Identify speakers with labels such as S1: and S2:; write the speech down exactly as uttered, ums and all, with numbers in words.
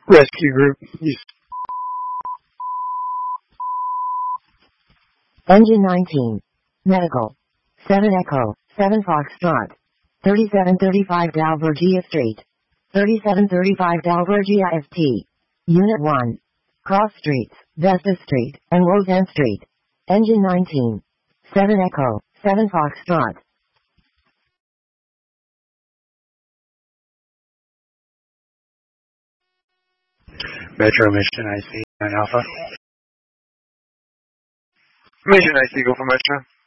S1: Rescue group. You
S2: Engine nineteen. Medical. seven Echo, seven Foxtrot. thirty-seven thirty-five Dalvergia Street. thirty-seven thirty-five Dalvergia S T. Unit one. Cross Streets, Vesta Street, and Roseanne Street. Engine nineteen. seven Echo, seven Foxtrot.
S1: Metro Mission I C nine Alpha.
S3: Mission I C, go for Metro.